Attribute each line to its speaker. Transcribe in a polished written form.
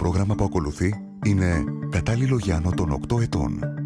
Speaker 1: πρόγραμμα που ακολουθεί είναι κατάλληλο για άνω των 8 ετών.